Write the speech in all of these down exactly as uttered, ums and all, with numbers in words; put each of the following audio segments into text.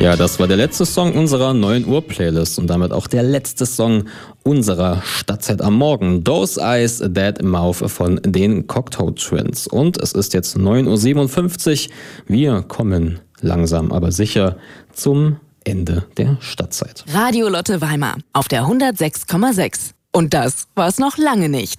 Ja, das war der letzte Song unserer neun Uhr Playlist und damit auch der letzte Song unserer Stadtzeit am Morgen. Those Eyes, That Mouth von den Cocteau Twins. Und es ist jetzt neun Uhr siebenundfünfzig. Wir kommen langsam, aber sicher zum Ende der Stadtzeit. Radio Lotte Weimar auf der hundertsechs Komma sechs. Und das war's noch lange nicht.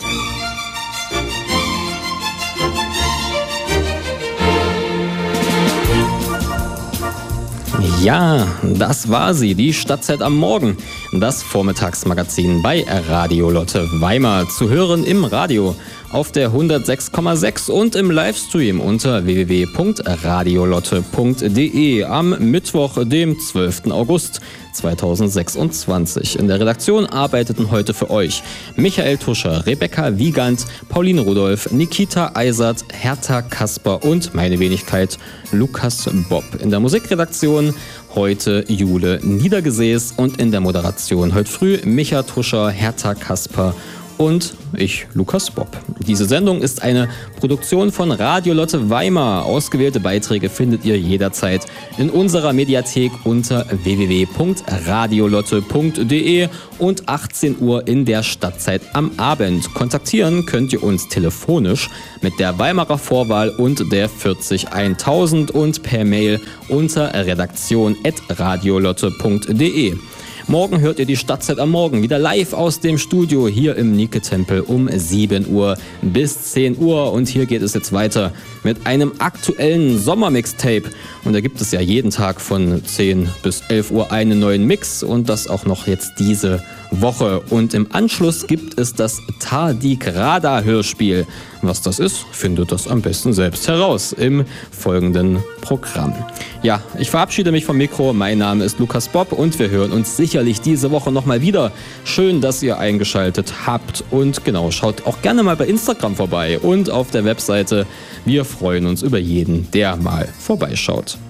Ja, das war sie, die Stadtzeit am Morgen. Das Vormittagsmagazin bei Radio Lotte Weimar. Zu hören im Radio auf der hundertsechs Komma sechs und im Livestream unter w w w punkt radiolotte punkt d e am Mittwoch, dem zwölften August zweitausendsechsundzwanzig. In der Redaktion arbeiteten heute für euch Michael Tuscher, Rebecca Wiegand, Pauline Rudolph, Nikita Eisert, Hertha Kasper und meine Wenigkeit Lukas Bob. In der Musikredaktion heute Jule Niedergesäß und in der Moderation heute früh Micha Tuscher, Hertha Kasper und ich, Lukas Bob. Diese Sendung ist eine Produktion von Radio Lotte Weimar. Ausgewählte Beiträge findet ihr jederzeit in unserer Mediathek unter w w w punkt radiolotte punkt d e und achtzehn Uhr in der Stadtzeit am Abend. Kontaktieren könnt ihr uns telefonisch mit der Weimarer Vorwahl und der vierzig tausend und per Mail unter redaktion at radiolotte punkt d e. Morgen hört ihr die Stadtzeit am Morgen wieder live aus dem Studio hier im Nike-Tempel um sieben Uhr bis zehn Uhr. Und hier geht es jetzt weiter mit einem aktuellen Sommermixtape. Und da gibt es ja jeden Tag von zehn bis elf Uhr einen neuen Mix und das auch noch jetzt diese Woche. Und im Anschluss gibt es das Tardigrada-Hörspiel. Was das ist, findet das am besten selbst heraus im folgenden Programm. Ja, ich verabschiede mich vom Mikro. Mein Name ist Lukas Bob und wir hören uns sicherlich diese Woche nochmal wieder. Schön, dass ihr eingeschaltet habt und genau, schaut auch gerne mal bei Instagram vorbei und auf der Webseite. Wir freuen uns über jeden, der mal vorbeischaut.